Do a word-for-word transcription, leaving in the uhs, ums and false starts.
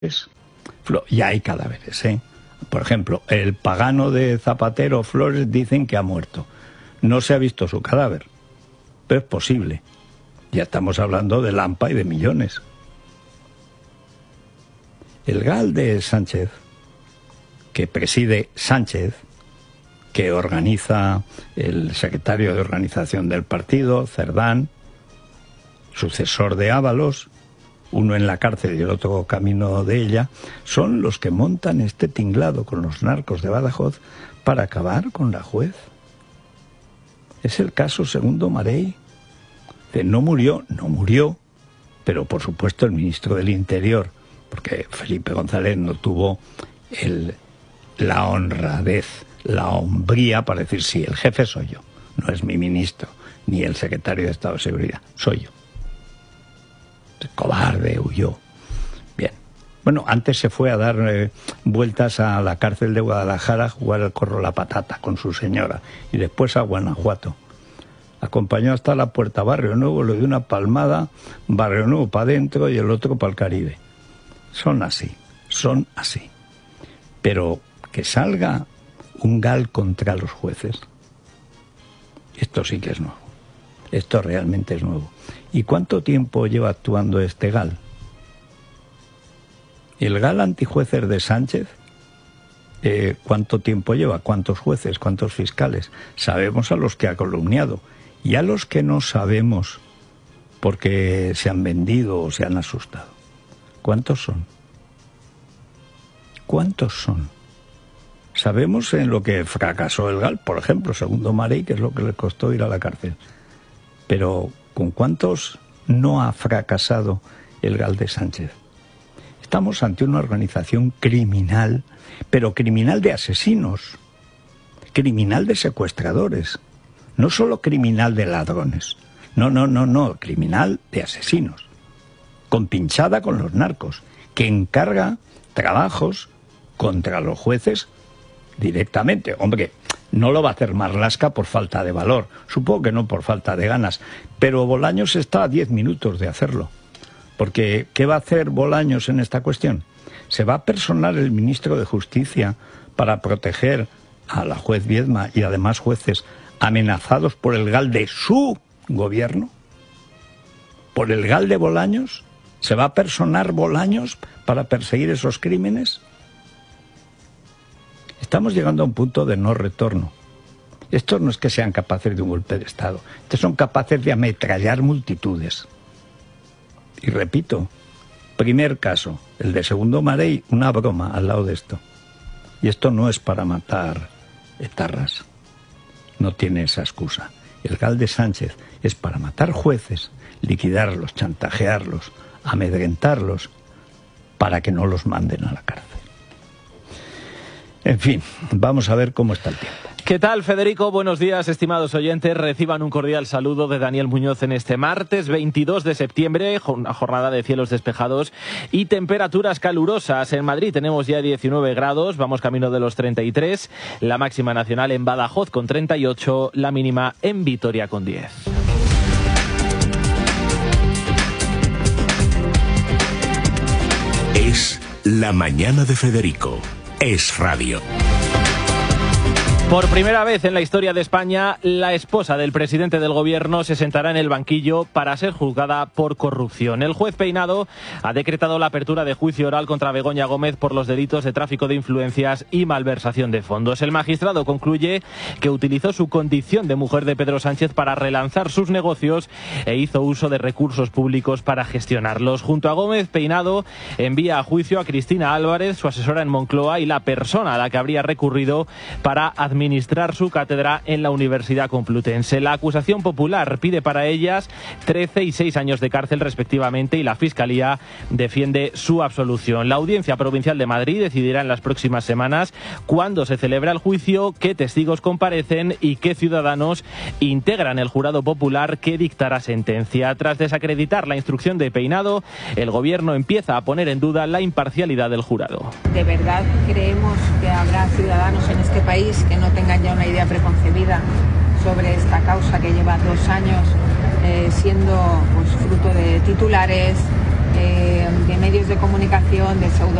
Y hay cadáveres, ¿eh? Por ejemplo, el pagano de Zapatero Flores dicen que ha muerto. No se ha visto su cadáver, pero es posible. Ya estamos hablando de Lampa y de millones. El GAL de Sánchez, que preside Sánchez, que organiza el secretario de organización del partido, Cerdán, sucesor de Ábalos, uno en la cárcel y el otro camino de ella, son los que montan este tinglado con los narcos de Badajoz para acabar con la juez. Es el caso Segundo Marey. No murió, no murió, pero por supuesto el ministro del Interior, porque Felipe González no tuvo el, la honradez, la hombría para decir, sí, el jefe soy yo, no es mi ministro, ni el secretario de Estado de Seguridad, soy yo. El cobarde huyó. Bien. Bueno, antes se fue a dar eh, vueltas a la cárcel de Guadalajara a jugar al corro la patata con su señora, y después a Guanajuato. Acompañó hasta la puerta Barrio Nuevo, le dio una palmada, Barrio Nuevo para adentro y el otro para el Caribe. Son así, son así. Pero que salga un GAL contra los jueces, esto sí que es nuevo. Esto realmente es nuevo. ¿Y cuánto tiempo lleva actuando este GAL? El GAL antijueces de Sánchez, eh, ¿cuánto tiempo lleva? ¿Cuántos jueces? ¿Cuántos fiscales? Sabemos a los que ha calumniado. Y a los que no sabemos porque se han vendido o se han asustado. ¿Cuántos son? ¿Cuántos son? Sabemos en lo que fracasó el GAL, por ejemplo, Segundo Marey, que es lo que le costó ir a la cárcel. Pero ¿con cuántos no ha fracasado el GAL de Sánchez? Estamos ante una organización criminal, pero criminal de asesinos, criminal de secuestradores. No solo criminal de ladrones, no, no, no, no, criminal de asesinos, compinchada con los narcos, que encarga trabajos contra los jueces directamente. Hombre, no lo va a hacer Marlaska por falta de valor, supongo que no por falta de ganas, pero Bolaños está a diez minutos de hacerlo, porque ¿qué va a hacer Bolaños en esta cuestión? ¿Se va a personar el ministro de Justicia para proteger a la juez Viedma y además jueces amenazados por el GAL de su gobierno? ¿Por el GAL de Bolaños? ¿Se va a personar Bolaños para perseguir esos crímenes? Estamos llegando a un punto de no retorno. Estos no es que sean capaces de un golpe de Estado, estos son capaces de ametrallar multitudes. Y repito, primer caso, el de Segundo Marey, una broma al lado de esto. Y esto no es para matar etarras. No tiene esa excusa. El GAL de Sánchez es para matar jueces, liquidarlos, chantajearlos, amedrentarlos, para que no los manden a la cárcel. En fin, vamos a ver cómo está el tiempo. ¿Qué tal, Federico? Buenos días, estimados oyentes. Reciban un cordial saludo de Daniel Muñoz en este martes veintidós de septiembre, una jornada de cielos despejados y temperaturas calurosas. En Madrid tenemos ya diecinueve grados, vamos camino de los treinta y tres, la máxima nacional en Badajoz con treinta y ocho, la mínima en Vitoria con diez. Es la mañana de Federico. Es radio. Por primera vez en la historia de España, la esposa del presidente del gobierno se sentará en el banquillo para ser juzgada por corrupción. El juez Peinado ha decretado la apertura de juicio oral contra Begoña Gómez por los delitos de tráfico de influencias y malversación de fondos. El magistrado concluye que utilizó su condición de mujer de Pedro Sánchez para relanzar sus negocios e hizo uso de recursos públicos para gestionarlos. Junto a Gómez, Peinado envía a juicio a Cristina Álvarez, su asesora en Moncloa y la persona a la que habría recurrido para administrar administrar su cátedra en la Universidad Complutense. La acusación popular pide para ellas trece y seis años de cárcel respectivamente y la Fiscalía defiende su absolución. La Audiencia Provincial de Madrid decidirá en las próximas semanas cuándo se celebra el juicio, qué testigos comparecen y qué ciudadanos integran el jurado popular que dictará sentencia. Tras desacreditar la instrucción de Peinado, el Gobierno empieza a poner en duda la imparcialidad del jurado. ¿De verdad creemos que habrá ciudadanos en este país que no tengan ya una idea preconcebida sobre esta causa que lleva dos años eh, siendo pues, fruto de titulares, eh, de medios de comunicación, de pseudo